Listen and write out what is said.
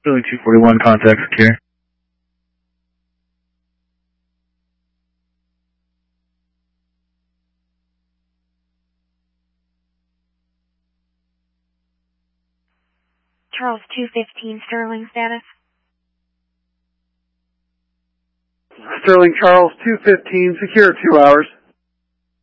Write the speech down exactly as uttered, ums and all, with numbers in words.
Sterling two forty-one, contact secure. Charles two fifteen, Sterling status. Sterling Charles two fifteen, secure two hours.